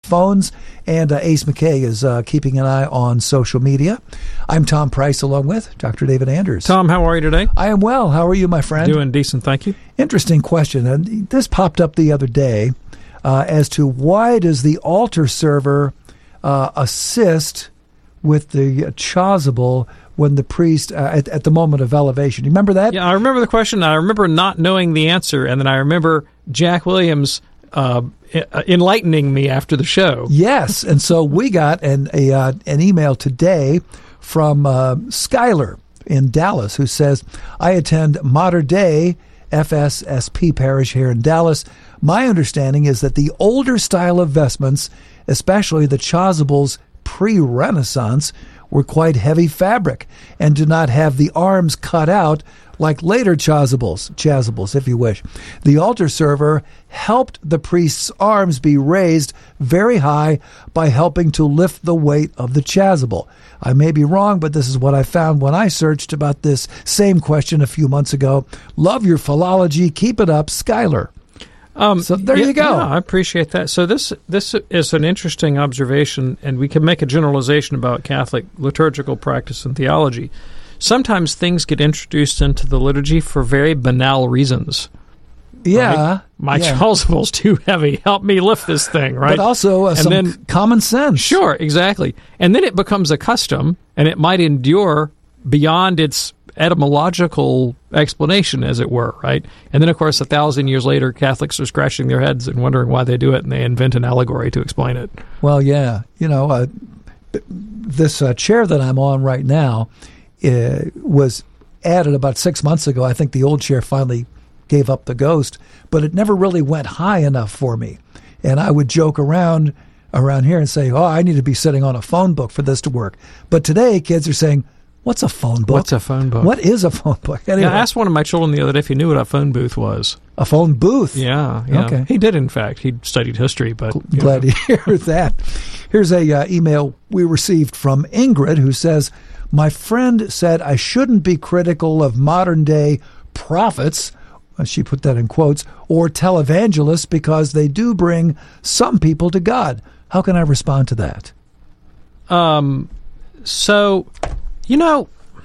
phones, and Ace McKay is keeping an eye on social media. I'm Tom Price, along with Dr. David Anders. Tom, how are you today? I am well. How are you, my friend? Doing decent, thank you. Interesting question. And this popped up the other day as to why does the altar server assist with the chasuble when the priest, at the moment of elevation. You remember that? Yeah, I remember the question. I remember not knowing the answer, and then I remember Jack Williams enlightening me after the show. Yes, and so we got an email today from Skylar in Dallas who says, I attend Mater Dei FSSP parish here in Dallas. My understanding is that the older style of vestments, especially the chasubles pre-Renaissance, were quite heavy fabric and do not have the arms cut out like later chasubles, if you wish. The altar server helped the priest's arms be raised very high by helping to lift the weight of the chasuble. I may be wrong, but this is what I found when I searched about this same question a few months ago. Love your philology. Keep it up, Skylar. So there you go. Yeah, I appreciate that. So this is an interesting observation, and we can make a generalization about Catholic liturgical practice and theology. Sometimes things get introduced into the liturgy for very banal reasons. Yeah. Right? My chasuble's too heavy. Help me lift this thing, right? But also some common sense. Sure, exactly. And then it becomes a custom, and it might endure beyond its etymological explanation, as it were, right? And then, of course, 1,000 years later, Catholics are scratching their heads and wondering why they do it, and they invent an allegory to explain it. Well, yeah. You know, this chair that I'm on right now was added about 6 months ago. I think the old chair finally gave up the ghost, but it never really went high enough for me. And I would joke around here and say, oh, I need to be sitting on a phone book for this to work. But today, kids are saying, what's a phone book? What's a phone book? What is a phone book? Anyway. Yeah, I asked one of my children the other day if he knew what a phone booth was. A phone booth? Yeah. Okay. He did, in fact. He studied history, but... Glad to hear that. Here's a email we received from Ingrid who says, my friend said I shouldn't be critical of modern-day prophets, she put that in quotes, or televangelists because they do bring some people to God. How can I respond to that? So... You know,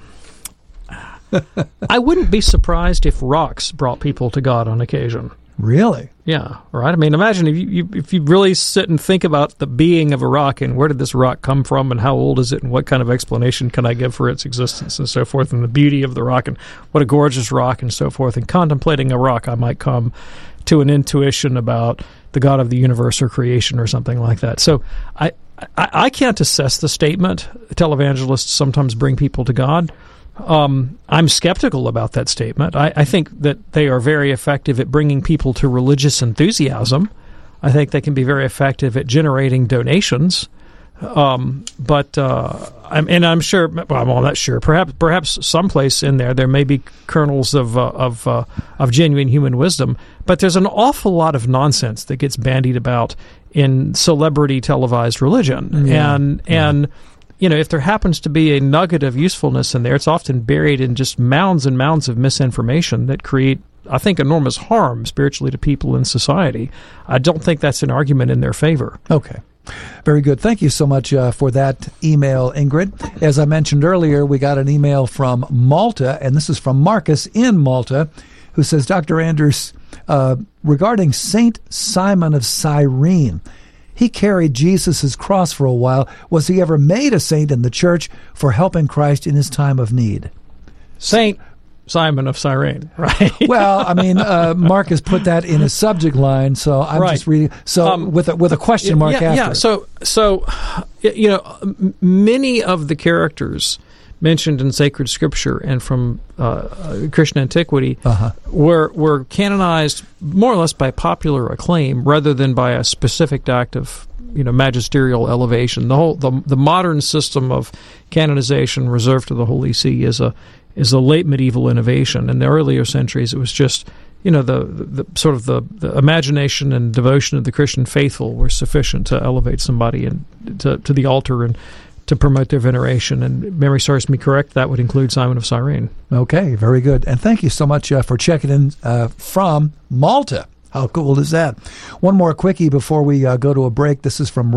I wouldn't be surprised if rocks brought people to God on occasion. Really? Yeah, right. I mean, imagine if you really sit and think about the being of a rock and where did this rock come from and how old is it and what kind of explanation can I give for its existence and so forth, and the beauty of the rock and what a gorgeous rock and so forth. And contemplating a rock, I might come to an intuition about the God of the universe or creation or something like that. So I can't assess the statement, televangelists sometimes bring people to God. I'm skeptical about that statement. I think that they are very effective at bringing people to religious enthusiasm. I think they can be very effective at generating donations. I'm sure, well, I'm not sure. Perhaps someplace in there may be kernels of genuine human wisdom. But there's an awful lot of nonsense that gets bandied about in celebrity televised religion, and you know, if there happens to be a nugget of usefulness in there, it's often buried in just mounds and mounds of misinformation that create, I think, enormous harm spiritually to people in society. I don't think that's an argument in their favor. Okay. Very good. Thank you so much for that email, Ingrid. As I mentioned earlier, we got an email from Malta, and this is from Marcus in Malta, who says, Dr. Anders, regarding Saint Simon of Cyrene, he carried Jesus' cross for a while. Was he ever made a saint in the church for helping Christ in his time of need? Saint Simon of Cyrene, right? Well, I mean, Marcus put that in his subject line, so I'm just reading. So with a question mark after. Yeah. So you know, many of the characters mentioned in sacred scripture and from Christian antiquity were canonized more or less by popular acclaim rather than by a specific act of, you know, magisterial elevation. The modern system of canonization reserved to the Holy See is a late medieval innovation. In the earlier centuries, it was just, you know, the sort of the imagination and devotion of the Christian faithful were sufficient to elevate somebody and to the altar and to promote their veneration. And memory serves me correct, that would include Simon of Cyrene. Okay, very good. And thank you so much for checking in from Malta. How cool is that? One more quickie before we go to a break. This is from